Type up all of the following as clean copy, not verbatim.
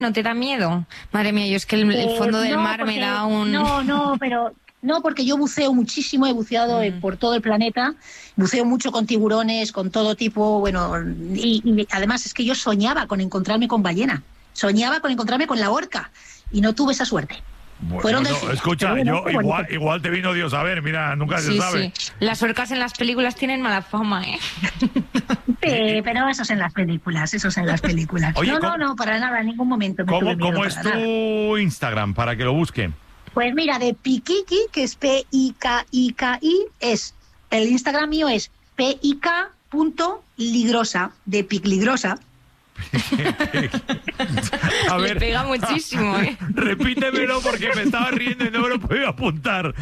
¿No te da miedo? Madre mía, yo es que el fondo del mar me da un... No, porque yo buceo muchísimo, he buceado por todo el planeta, buceo mucho con tiburones, con todo tipo, bueno, y además es que yo soñaba con encontrarme con ballena, soñaba con encontrarme con la orca, y no tuve esa suerte. Bueno, escucha, yo igual te vino Dios a ver, mira, nunca se sabe. Sí. Las orcas en las películas tienen mala fama, ¿eh? Sí, pero eso es en las películas, Oye, no, para nada, en ningún momento. ¿Cómo es tu Instagram para que lo busque? Pues mira, de Pikiki, que es P-I-K-I-K-I, el Instagram mío es pik.ligrosa, de Picligrosa. A ver, le pega muchísimo, ¿eh? Repítemelo porque me estaba riendo y no me lo puedo apuntar.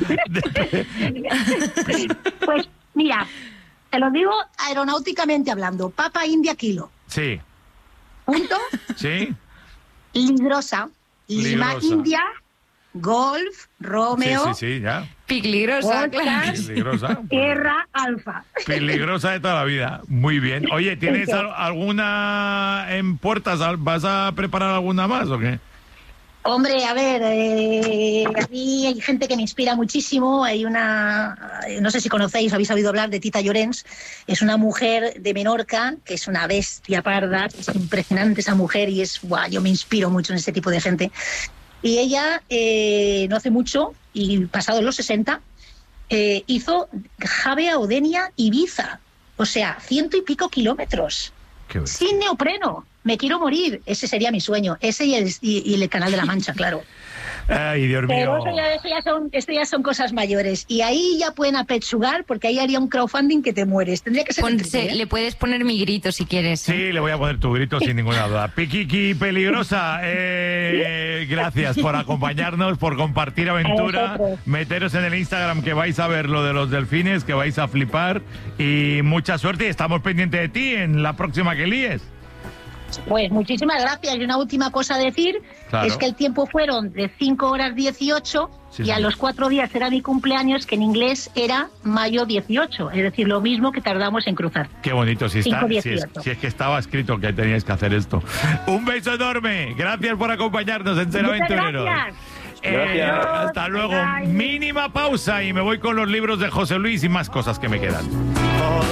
Pues mira, te lo digo aeronáuticamente hablando. Papa India Kilo. Sí. Punto. Sí. Ligrosa. Lima India. Golf, Romeo. Sí, ya. Peligrosa, claro. Peligrosa. Tierra Alfa. Peligrosa de toda la vida. Muy bien. Oye, ¿tienes alguna en puertas? ¿Vas a preparar alguna más o qué? Hombre, a ver, a mí hay gente que me inspira muchísimo. Hay una, no sé si conocéis, habéis oído hablar de Tita Llorens. Es una mujer de Menorca, que es una bestia parda. Es impresionante esa mujer y yo me inspiro mucho en ese tipo de gente. Y ella, no hace mucho, y pasado los 60, hizo Javea, Odenia, Ibiza. O sea, 100 y pico kilómetros. Sin neopreno. Me quiero morir. Ese sería mi sueño. Ese y el Canal de la Mancha, claro. Ay, Dios mío. Pero esto ya son cosas mayores. Y ahí ya pueden apechugar, porque ahí haría un crowdfunding que te mueres. Tendría que ser... Le puedes poner mi grito si quieres. Sí, le voy a poner tu grito sin ninguna duda. Pikiki Peligrosa, gracias por acompañarnos, por compartir aventura. Meteros en el Instagram que vais a ver lo de los delfines, que vais a flipar. Y mucha suerte. Y estamos pendientes de ti en la próxima que líes. Pues muchísimas gracias. Y una última cosa a decir, es que el tiempo fueron de 5 horas 18 y a los 4 días era mi cumpleaños, que en inglés era mayo 18, es decir, lo mismo que tardamos en cruzar. Qué bonito, si es que estaba escrito que teníais que hacer esto. Un beso enorme, gracias por acompañarnos en Ser Aventureros. Gracias. Hasta luego. Mínima pausa y me voy con los libros de José Luis y más cosas que me quedan.